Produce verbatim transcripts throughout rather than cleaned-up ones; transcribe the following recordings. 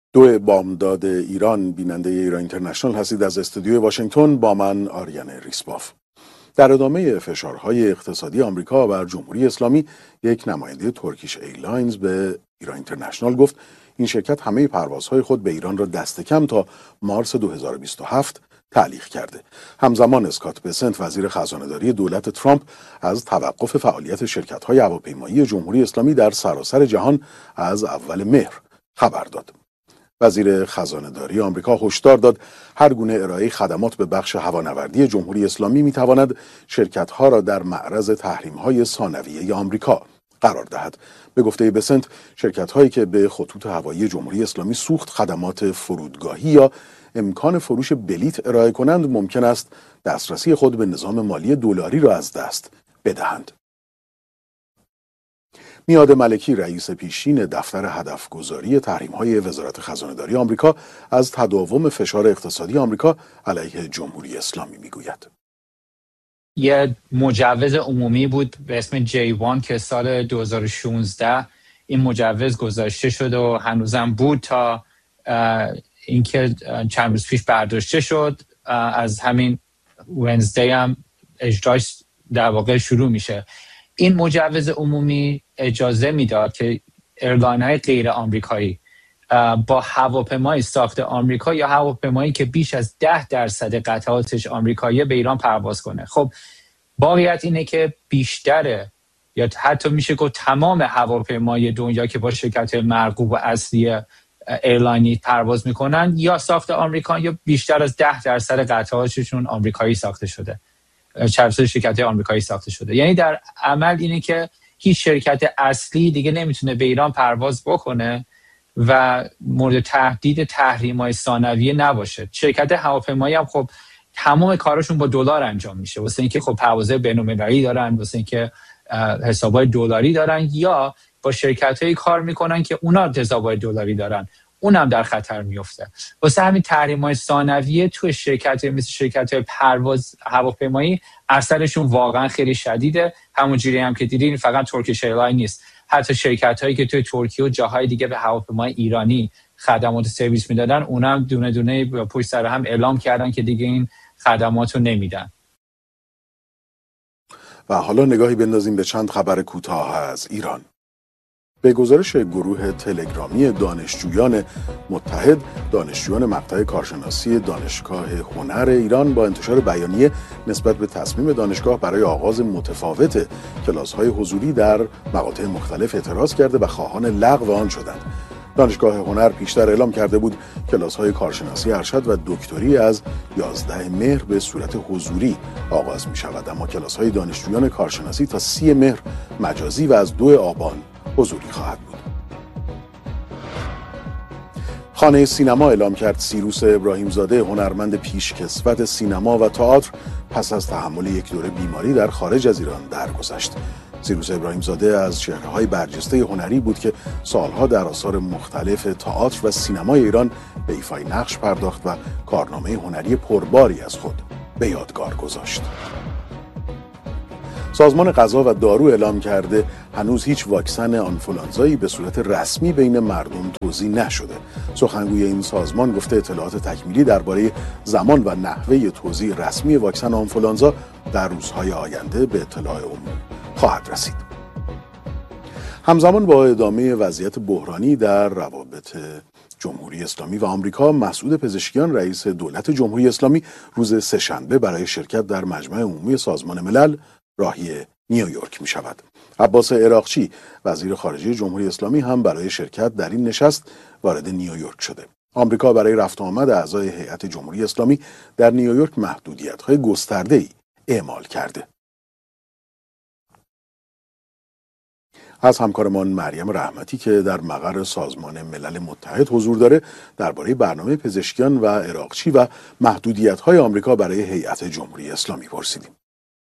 دو بامداد ایران، بیننده ایران اینترنشنال هستید از استودیوی واشنگتن با من آریان ریسباف. در ادامه فشارهای اقتصادی آمریکا بر جمهوری اسلامی، یک نماینده ترکیش ایرلاینز به ایران اینترنشنال گفت این شرکت همه پروازهای خود به ایران را دست کم تا مارس دو هزار و بیست و هفت تعلیق کرده. همزمان اسکات بسنت، وزیر خزانه‌داری دولت ترامپ، از توقف فعالیت شرکت‌های هواپیمایی جمهوری اسلامی در سراسر جهان از اول مهر خبر داد. وزیر خزانه‌داری آمریکا هشدار داد هر گونه ارائه خدمات به بخش هوانوردی جمهوری اسلامی میتواند شرکت‌ها را در معرض تحریم‌های ثانویه آمریکا قرار دهد. به گفته بسنت، شرکت‌هایی که به خطوط هوایی جمهوری اسلامی سوخت خدمات فرودگاهی یا امکان فروش بلیط ارائه کنند ممکن است دسترسی خود به نظام مالی دلاری را از دست بدهند. میاد ملکی، رئیس پیشین دفتر هدفگذاری تحریم‌های وزارت خزانه‌داری آمریکا، از تداوم فشار اقتصادی آمریکا علیه جمهوری اسلامی میگوید. یه مجوز عمومی بود به اسم جی وان که سال دو هزار و شانزده این مجوز گذاشته شد و هنوزم بود تا اینکه چند روز پیش برداشته شد. از همین ونزدی هم اجراش در واقع شروع میشه. این مجوز عمومی اجازه میداد که ایرلاین های غیر آمریکایی با هواپیمای ساخت آمریکا یا هواپیمایی که بیش از ده درصد قطعاتش آمریکایی به ایران پرواز کنه. خب واقعیت اینه که بیشتره یا حتی میشه گفت تمام هواپیمای دنیا که با شرکت مرغوب و اصلی ایرلاینی پرواز میکنن یا ساخت آمریکا یا بیشتر از ده درصد قطعاتشون آمریکایی ساخته شده، چرا شرکت آمریکایی ساخته شده. یعنی در عمل اینه که هیچ شرکت اصلی دیگه نمیتونه به ایران پرواز بکنه و مورد تهدید تحریم‌های ثانویه نباشه. شرکت هواپیمایی هم خب تمام کارشون با دلار انجام میشه، واسه اینکه خب پروازهای بین‌المللی دارن، واسه اینکه حسابای دلاری دارن، یا با شرکتایی کار میکنن که اونا حسابای دلاری دارن، اونم در خطر میفته. واسه همین تحریم‌های ثانویه تو شرکت مثل شرکت‌های پرواز هواپیمایی اثرشون واقعا خیلی شدیده. همونجوری هم که دیدین فقط ترکیش ایرلاین نیست، حتی شرکت‌هایی که توی ترکیه و جاهای دیگه به هواپیمای ایرانی خدمات سرویس میدادن، اونم دونه دونه پشت سر هم اعلام کردن که دیگه این خدمات رو نمیدن. و حالا نگاهی بندازیم به چند خبر کوتاه از ایران. به گزارش گروه تلگرامی دانشجویان متحد، دانشجویان مقطع کارشناسی دانشگاه هنر ایران با انتشار بیانیه نسبت به تصمیم دانشگاه برای آغاز متفاوت کلاس‌های حضوری در مقاطع مختلف اعتراض کرده و خواهان لغو آن شدند. دانشگاه هنر پیشتر اعلام کرده بود کلاس‌های کارشناسی ارشد و دکتری از یازده مهر به صورت حضوری آغاز می‌شود، اما کلاس‌های دانشجویان کارشناسی تا سی مهر مجازی و از دو آبان حضوری خواهد بود. خانه سینما اعلام کرد سیروس ابراهیمزاده، هنرمند پیشکسوت سینما و تئاتر، پس از تحمل یک دوره بیماری در خارج از ایران درگذشت. سیروس ابراهیمزاده از چهره‌های برجسته هنری بود که سالها در آثار مختلف تئاتر و سینمای ایران به ایفای نقش پرداخت و کارنامه هنری پرباری از خود به یادگار گذاشت. سازمان غذا و دارو اعلام کرده هنوز هیچ واکسن آنفولانزایی به صورت رسمی بین مردم توزیع نشده. سخنگوی این سازمان گفته اطلاعات تکمیلی درباره زمان و نحوه توزیع رسمی واکسن آنفولانزا در روزهای آینده به اطلاع عموم خواهد رسید. همزمان با ادامه وضعیت بحرانی در روابط جمهوری اسلامی و آمریکا، مسعود پزشکیان، رئیس دولت جمهوری اسلامی، روز سه‌شنبه برای شرکت در مجمع عمومی سازمان ملل راهی نیویورک می شود. عباس عراقچی، وزیر خارجه جمهوری اسلامی، هم برای شرکت در این نشست وارد نیویورک شده. آمریکا برای رفت آمد اعضای هیئت جمهوری اسلامی در نیویورک محدودیت‌های گسترده‌ای اعمال کرده. از همکارمان مریم رحمتی که در مقر سازمان ملل متحد حضور داره درباره برنامه پزشکیان و عراقچی و محدودیت‌های آمریکا برای هیئت جمهوری اسلامی پرسیدیم.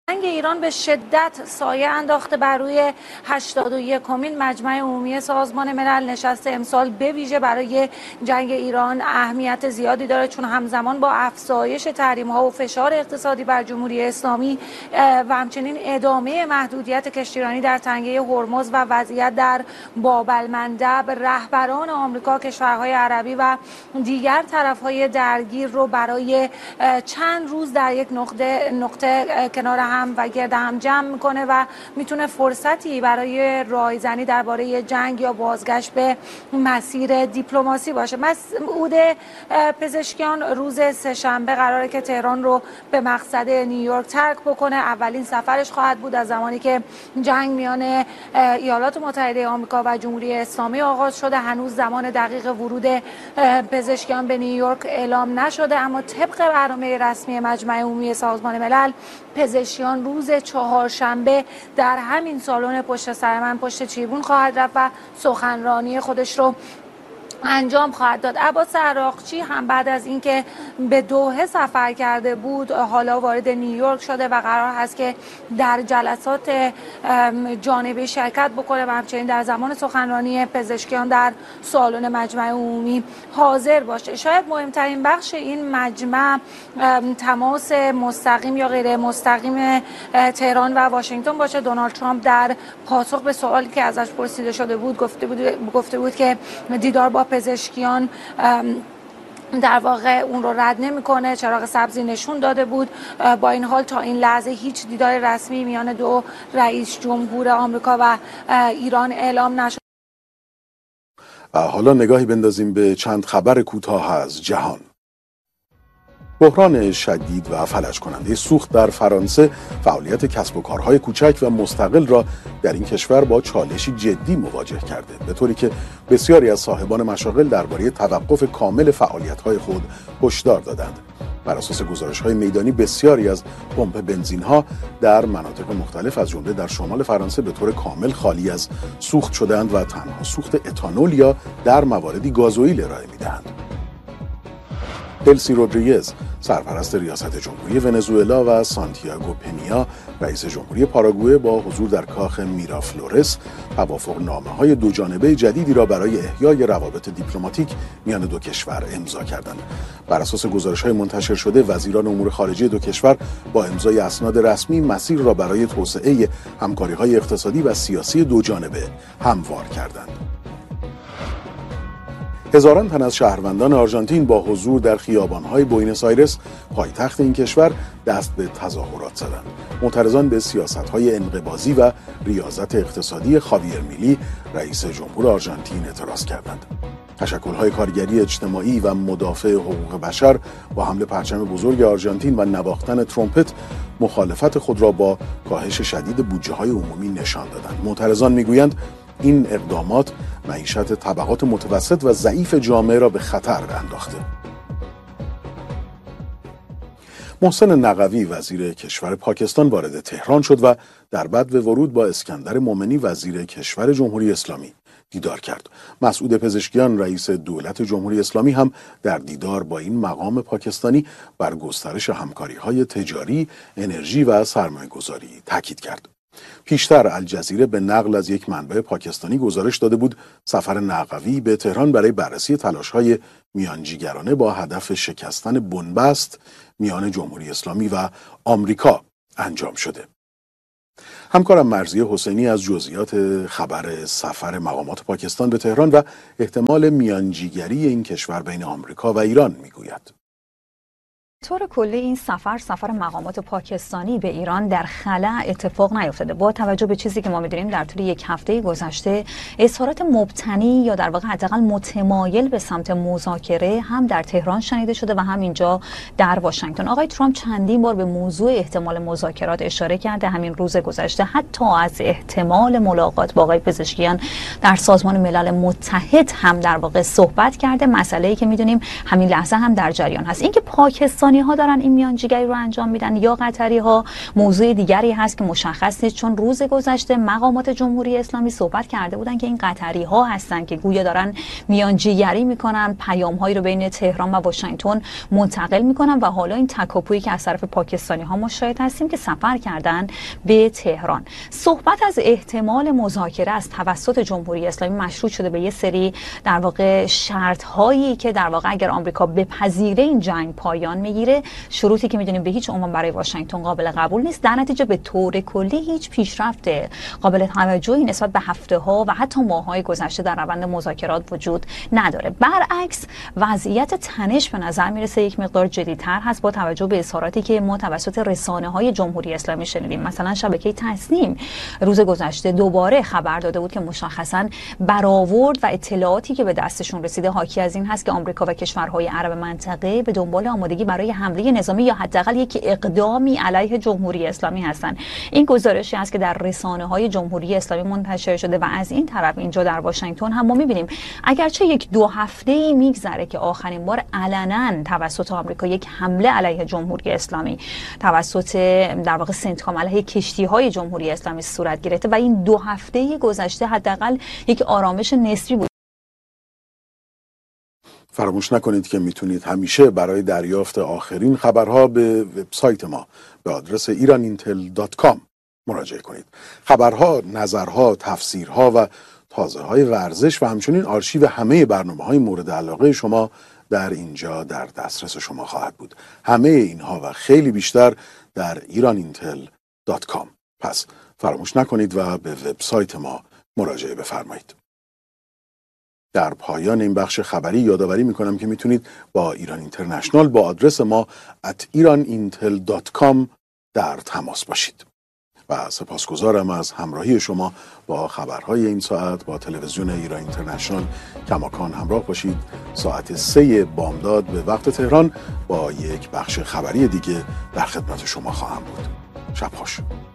جنگ ایران به شدت سایه انداخته بر روی هشتاد و یکمین مجمع عمومی سازمان ملل. نشست امسال به ویژه برای جنگ ایران اهمیت زیادی داره، چون همزمان با افزایش تحریم‌ها و فشار اقتصادی بر جمهوری اسلامی و همچنین ادامه محدودیت کشتیرانی در تنگه هرمز و وضعیت در باب‌المندب، رهبران آمریکا، کشورهای عربی و دیگر طرف‌های درگیر رو برای چند روز در یک نقطه نقطه کنار هم و گرد هم جمع میکنه و میتونه فرصتی برای رایزنی درباره جنگ یا بازگشت به مسیر دیپلماسی باشه. مسعود پزشکیان روز سه‌شنبه قراره که تهران رو به مقصد نیویورک ترک بکنه. اولین سفرش خواهد بود از زمانی که جنگ میان ایالات متحده آمریکا و جمهوری اسلامی آغاز شده. هنوز زمان دقیق ورود پزشکیان به نیویورک اعلام نشده، اما طبق برنامه رسمی مجمع عمومی سازمان ملل، پزشکیان روز چهارشنبه در همین سالن پشت سر من پشت تریبون خواهد رفت و سخنرانی خودش رو انجام خواهد داد. عباس عراقچی هم بعد از اینکه به دوحه سفر کرده بود حالا وارد نیویورک شده و قرار هست که در جلسات جانبی شرکت بکنه و همچنین در زمان سخنرانی پزشکیان در سالن مجمع عمومی حاضر باشه. شاید مهمترین بخش این مجمع تماس مستقیم یا غیر مستقیم تهران و واشنگتن باشه. دونالد ترامپ در پاسخ به سوالی که ازش پرسیده شده بود گفته بود گفته بود که دیدار با پزشکیان در واقع اون رو رد نمیکنه، چراغ سبزی نشون داده بود. با این حال تا این لحظه هیچ دیدار رسمی میان دو رئیس جمهور آمریکا و ایران اعلام نشد. حالا نگاهی بندازیم به چند خبر کوتاه از جهان. بحران شدید و فلج کننده سوخت در فرانسه فعالیت کسب و کارهای کوچک و مستقل را در این کشور با چالشی جدی مواجه کرده، به طوری که بسیاری از صاحبان مشاغل درباره توقف کامل فعالیت‌های خود هشدار دادند. بر اساس گزارش‌های میدانی بسیاری از پمپ بنزین‌ها در مناطق مختلف از جمله در شمال فرانسه به طور کامل خالی از سوخت شدند و تنها سوخت اتانول یا در مواردی گازوئیل ارائه می‌دهند. دلسی رودریگز، سرپرست ریاست جمهوری ونزوئلا، و سانتیاگو پنیا، رئیس جمهوری پاراگوئه، با حضور در کاخ میرافلورس توافقنامه‌های دوجانبه جدیدی را برای احیای روابط دیپلماتیک میان دو کشور امضا کردند. بر اساس گزارش‌های منتشر شده، وزیران امور خارجه دو کشور با امضای اسناد رسمی مسیر را برای توسعه همکاری‌های اقتصادی و سیاسی دوجانبه هموار کردند. هزاران تن از شهروندان آرژانتین با حضور در خیابان‌های بوئنوس آیرس، پایتخت این کشور، دست به تظاهرات زدند. معترضان به سیاست‌های انقباضی و ریاضت اقتصادی خاویر میلی، رئیس جمهور آرژانتین، اعتراض کردند. تشکل‌های کارگری اجتماعی و مدافع حقوق بشر با حمل پرچم بزرگ آرژانتین و نواختن ترومپت مخالفت خود را با کاهش شدید بودجه‌های عمومی نشان دادند. معترضان می‌گویند این اقدامات معیشت طبقات متوسط و ضعیف جامعه را به خطر انداخته. محسن نقوی، وزیر کشور پاکستان، وارد تهران شد و در بدو ورود با اسکندر مومنی، وزیر کشور جمهوری اسلامی، دیدار کرد. مسعود پزشکیان، رئیس دولت جمهوری اسلامی، هم در دیدار با این مقام پاکستانی بر گسترش همکاری‌های تجاری، انرژی و سرمایه‌گذاری تاکید کرد. پیشتر الجزیره به نقل از یک منبع پاکستانی گزارش داده بود سفر نقوی به تهران برای بررسی تلاش‌های میانجیگرانه با هدف شکستن بنبست میان جمهوری اسلامی و آمریکا انجام شده. همکارم مرضیه حسینی از جزئیات خبر سفر مقامات پاکستان به تهران و احتمال میانجیگری این کشور بین آمریکا و ایران میگوید. طور کلی این سفر سفر مقامات پاکستانی به ایران در خلأ اتفاق نیفتاده. با توجه به چیزی که ما می‌دونیم در طول یک هفته گذشته اظهارات مبتنی یا در واقع حداقل متمایل به سمت مذاکره هم در تهران شنیده شده و هم اینجا در واشنگتن. آقای ترامپ چندین بار به موضوع احتمال مذاکرات اشاره کرده. همین روز گذشته حتی از احتمال ملاقات با آقای پزشکیان در سازمان ملل متحد هم در واقع صحبت کرده. مسئله‌ای که می‌دونیم همین لحظه هم در جریان هست. اینکه پاکستان پاکستانی ها دارن این میانجیگری رو انجام میدن یا قطری ها؟ موضوع دیگری هست که مشخص نیست، چون روز گذشته مقامات جمهوری اسلامی صحبت کرده بودن که این قطری ها هستن که گویا دارن میانجیگری میکنن، پیام هایی رو بین تهران و واشنگتن منتقل میکنن و حالا این تکاپویی که از طرف پاکستانی ها ما شاهد هستیم که سفر کردن به تهران. صحبت از احتمال مذاکره از توسط جمهوری اسلامی مشروط شده به یه سری در واقع شرط هایی که در واقع اگر آمریکا بپذیره این جنگ پایان میگیره، شروطی که میدونیم به هیچ عنوان برای واشنگتن قابل قبول نیست. در نتیجه به طور کلی هیچ پیشرفت قابل توجهی نسبت به هفته ها و حتی ماه های گذشته در روند مذاکرات وجود نداره. برعکس وضعیت تنش به نظر میرسه یک مقدار جدی‌تر هست با توجه به اظهاراتی که ما توسط رسانه های جمهوری اسلامی شنیدیم. مثلا شبکه تصنیم روز گذشته دوباره خبر داده بود که مشخصاً برآورد و اطلاعاتی که به دستشون رسیده حاکی از این هست که آمریکا و کشورهای عرب منطقه به دنبال آمادگی برای حمله نظامی یا حداقل یک اقدامی علیه جمهوری اسلامی هستند. این گزارشی است که در رسانه‌های جمهوری اسلامی منتشر شده و از این طرف اینجا در واشنگتن هم ما می‌بینیم اگرچه یک دو هفته‌ای میگذره که آخرین بار علنا توسط آمریکا یک حمله علیه جمهوری اسلامی توسط در واقع سنتکام علیه کشتی‌های جمهوری اسلامی صورت گرفته و این دو هفته گذشته حداقل یک آرامش نسبی بود. فراموش نکنید که میتونید همیشه برای دریافت آخرین خبرها به وبسایت ما به آدرس ایران اینتل دات کام مراجعه کنید. خبرها، نظرها، تفسیرها و تازه های ورزش و همچنین آرشیو همه برنامه‌های مورد علاقه شما در اینجا در دسترس شما خواهد بود. همه اینها و خیلی بیشتر در ایران اینتل دات کام. پس فراموش نکنید و به وبسایت ما مراجعه بفرمایید. در پایان این بخش خبری یادآوری میکنم که میتونید با ایران اینترنشنال با آدرس ما ات ایران اینتل دات کام در تماس باشید. و سپاسگزارم از همراهی شما با خبرهای این ساعت. با تلویزیون ایران اینترنشنال کماکان همراه باشید. ساعت سه بامداد به وقت تهران با یک بخش خبری دیگه در خدمت شما خواهم بود. شب خوش.